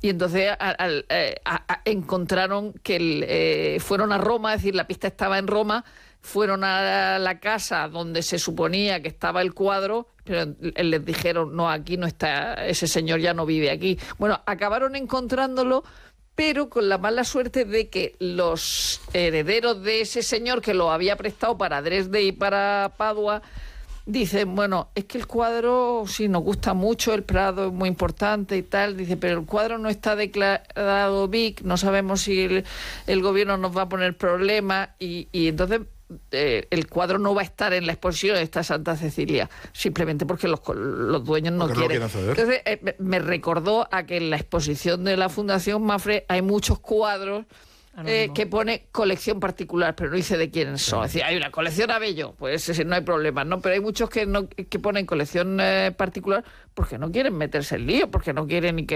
Y entonces encontraron que fueron a Roma, es decir, la pista estaba en Roma, fueron a la casa donde se suponía que estaba el cuadro, pero les dijeron, no, aquí no está, ese señor ya no vive aquí. Bueno, acabaron encontrándolo, pero con la mala suerte de que los herederos de ese señor que lo había prestado para Dresde y para Padua, dicen, bueno, es que el cuadro sí nos gusta mucho, el Prado es muy importante y tal, dice, pero el cuadro no está declarado BIC, no sabemos si el gobierno nos va a poner problemas y entonces el cuadro no va a estar en la exposición de esta Santa Cecilia, simplemente porque los dueños no quieren. Entonces me recordó a que en la exposición de la Fundación Mapfre hay muchos cuadros que pone colección particular, pero no dice de quiénes son. Es decir, hay una colección Abello, pues no hay problema, ¿no? Pero hay muchos que ponen colección particular porque no quieren meterse en lío, porque no quieren ni que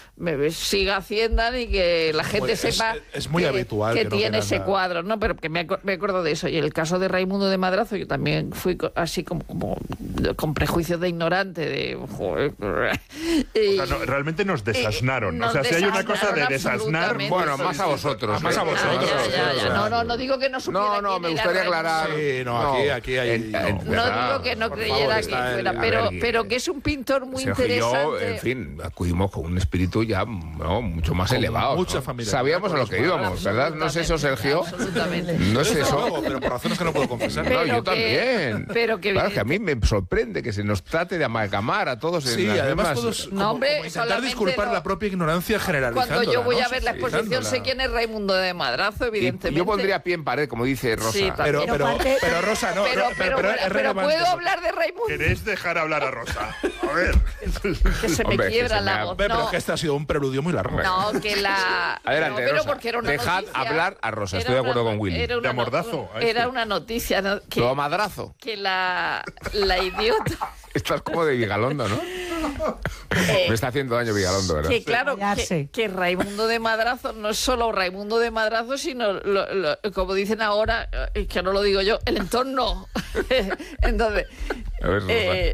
siga Hacienda ni que la gente sepa es muy habitual que tiene ese cuadro, ¿no? Pero que me acuerdo de eso. Y el caso de Raimundo de Madrazo, yo también fui así como con prejuicios de ignorante, de joder. O sea, realmente nos desasnaron. O sea, si hay una cosa de desasnar, bueno, más a vosotros. Más a vosotros. No digo que no supiera. No, me gustaría aclarar. Sí, aquí hay. No digo que no creyera que fuera, pero que es un pintor muy Sergio interesante. Y yo, en fin, acudimos con un espíritu ya mucho más elevado. Mucha familia. Sabíamos a lo que íbamos, ¿verdad? ¿No es eso, Sergio? Absolutamente. No es eso. Pero por razones que no puedo confesar. No, yo también. Pero que claro, que a mí me sorprende que se nos trate de amalgamar a todos sí, en las además mismas... todos No, hombre, intentar disculpar la propia ignorancia generalizándola. Cuando yo voy a ver la Sí, exposición sé quién es Raimundo de Madrazo, evidentemente. Yo pondría pie en pared, como dice Rosa. Sí, Pero Rosa no. Pero ¿puedo hablar de Raimundo? ¿queréis dejar hablar a Rosa? A ver. Que se me Hombre, quiebra que se la me voz. Pero No, es que este ha sido un preludio muy largo. no, que la... Adelante, pero Rosa. porque era una Dejad noticia. hablar a Rosa, Era estoy de acuerdo una- con Willy. era una De amordazo, no- Era una noticia, ¿no? Todo madrazo. Que la idiota... Estás como de Vigalondo, ¿no? Me está haciendo daño Vigalondo, ¿verdad? Que claro, Callarse. que Raimundo de Madrazo no es solo Raimundo de Madrazo, sino, como dicen ahora, que no lo digo yo, el entorno. Entonces, A ver,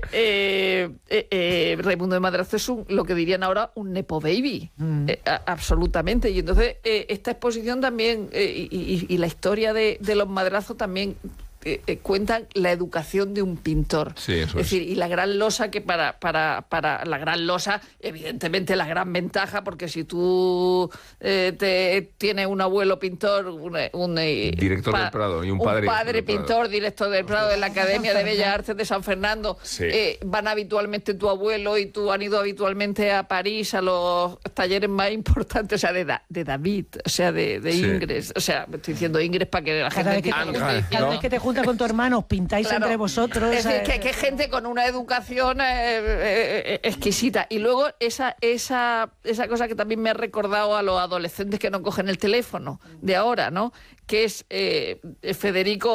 Rosa. Raimundo de Madrazo es lo que dirían ahora un nepo baby, absolutamente. Y entonces esta exposición también, y la historia de los Madrazos también... cuentan la educación de un pintor. Sí, eso es es. decir, y la gran losa que para la gran losa, evidentemente la gran ventaja, porque si tú tienes un abuelo pintor, un Director del Prado y un padre del pintor, Prado. director del Prado de la Academia de Bellas Artes de San Fernando, Sí. van habitualmente tu abuelo y tú han ido habitualmente a París a los talleres más importantes, o sea, de David, o sea, de Sí. Ingres, o sea, me estoy diciendo Ingres para que la Cada gente vez que, entienda. cada vez que te juntas con tu hermano, os pintáis Claro. entre vosotros. Es decir, que gente con una educación exquisita. Y luego esa cosa que también me ha recordado a los adolescentes que no cogen el teléfono de ahora, ¿no? Que es Federico,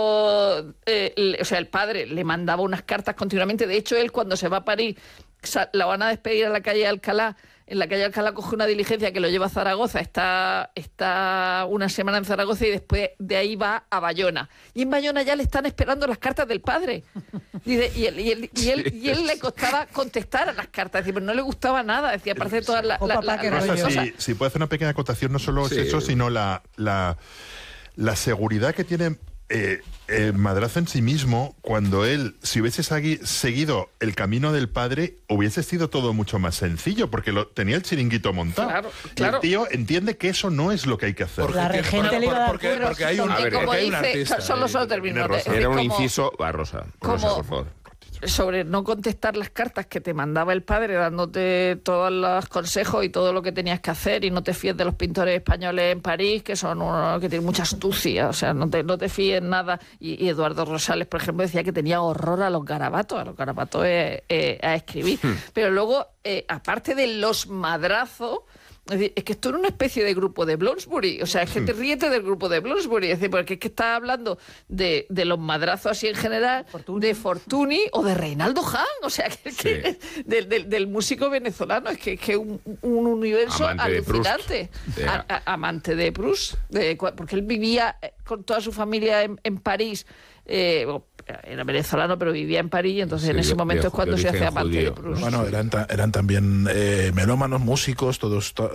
o sea, el padre le mandaba unas cartas continuamente. De hecho, él cuando se va a París, la van a despedir a la calle Alcalá. En la calle Alcalá coge una diligencia que lo lleva a Zaragoza, está una semana en Zaragoza y después de ahí va a Bayona. Y en Bayona ya le están esperando las cartas del padre. Dice, y él le costaba contestar a las cartas, decir, pero no le gustaba nada, decía, parece todas las Rosa, cosas. si puede hacer una pequeña acotación, no solo Sí. es eso, sino la seguridad que tiene Madrazo en sí mismo, cuando él, si hubiese seguido el camino del padre, hubiese sido todo mucho más sencillo, porque tenía el chiringuito montado. Claro, Y claro. el tío entiende que eso no es lo que hay que hacer. La regente le iba a dar porque hay un, Y porque como hay un dice, artista. solo termino. Rosa. Es decir, Era un como- inciso a Rosa. Rosa, por favor. sobre no contestar las cartas que te mandaba el padre dándote todos los consejos y todo lo que tenías que hacer, y no te fíes de los pintores españoles en París, que son unos que tienen mucha astucia, o sea, no te fíes nada. Y Eduardo Rosales, por ejemplo, decía que tenía horror a los garabatos a escribir. Pero luego, aparte de los madrazos, es decir, es que esto era una especie de grupo de Bloomsbury, o sea, es que te ríete del grupo de Bloomsbury, es decir, porque es que estás hablando de los madrazos así en general, de Fortuny o de Reinaldo Hahn, o sea, que del músico venezolano, es que un universo Amante de Proust. alucinante. Amante de Proust, porque él vivía con toda su familia en París, era venezolano, pero vivía en París, y entonces Sí, en ese momento es cuando se hace origen amante de judío. Proust. Bueno, eran también melómanos, músicos, todos